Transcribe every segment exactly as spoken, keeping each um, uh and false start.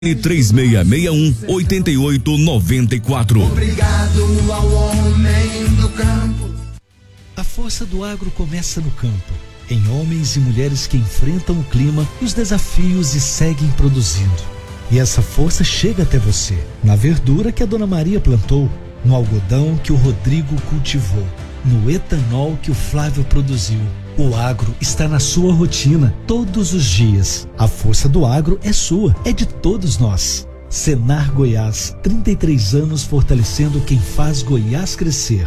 três seis seis um, oito oito nove quatro. Obrigado ao homem do campo. A força do agro começa no campo, em homens e mulheres que enfrentam o clima e os desafios e seguem produzindo. E essa força chega até você, na verdura que a Dona Maria plantou, no algodão que o Rodrigo cultivou, no etanol que o Flávio produziu. O agro está na sua rotina, todos os dias. A força do agro é sua, é de todos nós. Senar Goiás, trinta e três anos fortalecendo quem faz Goiás crescer.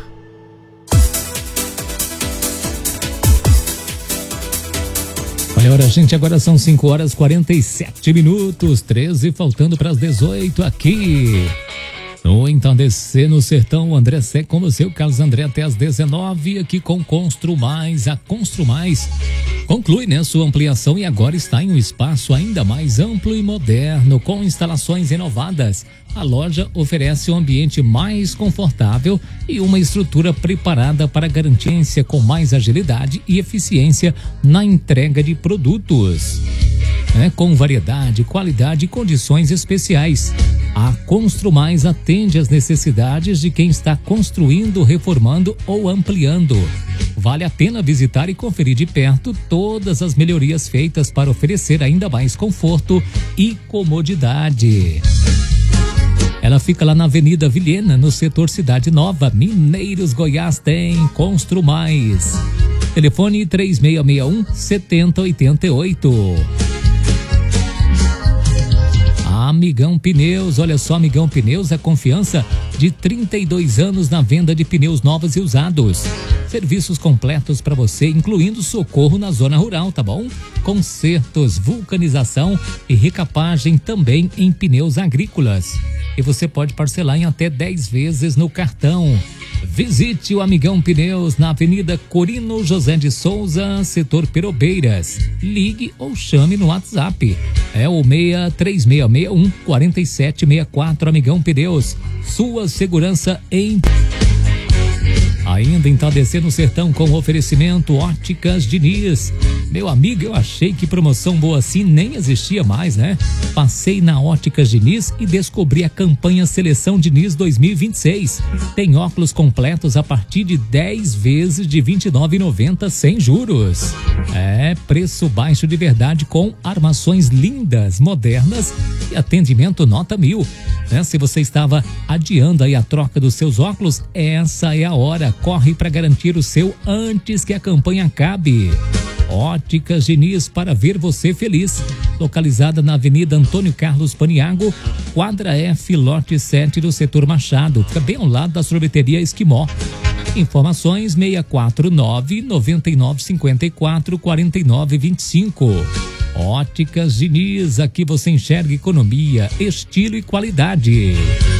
Olha, hora, gente, agora são cinco horas e quarenta e sete minutos, treze faltando para as dezoito aqui. No Entardecer no Sertão, André Sé com você, o Carlos André, até às dezenove, aqui com Constru Mais. A Constru Mais conclui, né, sua ampliação e agora está em um espaço ainda mais amplo e moderno, com instalações inovadas. A loja oferece um ambiente mais confortável e uma estrutura preparada para garantir com mais agilidade e eficiência na entrega de produtos. É, com variedade, qualidade e condições especiais. A Constru Mais atende às necessidades de quem está construindo, reformando ou ampliando. Vale a pena visitar e conferir de perto todas as melhorias feitas para oferecer ainda mais conforto e comodidade. Ela fica lá na Avenida Vilhena, no setor Cidade Nova, Mineiros, Goiás. Tem Constru Mais. Telefone três seis seis um, sete zero oito oito. Amigão Pneus, olha só, Amigão Pneus, a confiança de trinta e dois anos na venda de pneus novos e usados. Serviços completos para você, incluindo socorro na zona rural, tá bom? Consertos, vulcanização e recapagem também em pneus agrícolas. E você pode parcelar em até dez vezes no cartão. Visite o Amigão Pneus na Avenida Corino José de Souza, setor Perobeiras. Ligue ou chame no WhatsApp. É o seis três seis seis um, quatro sete seis quatro. Amigão Pneus. Sua segurança em... Ainda Entardecer no Sertão com oferecimento Óticas Diniz. Meu amigo, eu achei que promoção boa assim nem existia mais, né? Passei na Óticas Diniz e descobri a campanha Seleção Diniz dois mil e vinte e seis. Tem óculos completos a partir de dez vezes de vinte e nove reais e noventa centavos sem juros. É, preço baixo de verdade com armações lindas, modernas e atendimento nota mil. Né? Se você estava adiando aí a troca dos seus óculos, essa é a hora. Corre para garantir o seu antes que a campanha acabe. Óticas Diniz, para ver você feliz. Localizada na Avenida Antônio Carlos Paniago, quadra F, lote sete do setor Machado. Fica bem ao lado da sorveteria Esquimó. Informações seis quatro nove, nove nove cinco quatro, quatro nove dois cinco. Óticas Diniz, aqui você enxerga economia, estilo e qualidade.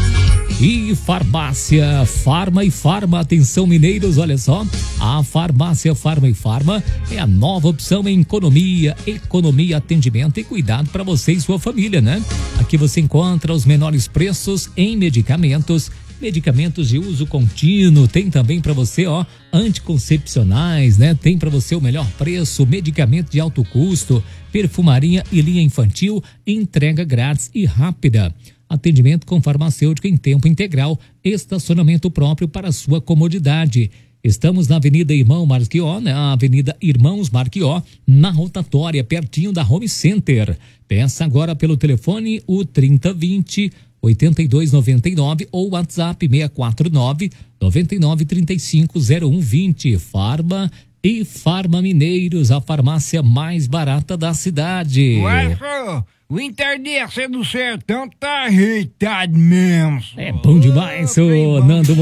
E farmácia Farma e Farma, atenção mineiros, olha só, a farmácia Farma e Farma é a nova opção em economia, economia, atendimento e cuidado para você e sua família, né? Aqui você encontra os menores preços em medicamentos, medicamentos de uso contínuo, tem também para você, ó, anticoncepcionais, né? Tem para você o melhor preço, medicamento de alto custo, perfumaria e linha infantil, entrega grátis e rápida. Atendimento com farmacêutica em tempo integral, estacionamento próprio para sua comodidade. Estamos na Avenida Irmão Marquió, na Avenida Irmãos Marquió, na rotatória, pertinho da Home Center. Peça agora pelo telefone o trinta vinte, oitenta e dois noventa e nove ou WhatsApp seis quatro nove, nove nove três cinco zero um vinte. Farma e Farma Mineiros, a farmácia mais barata da cidade. Ué, senhor, o Entardecer do Sertão tá ajeitado mesmo. É bom demais, senhor Nando.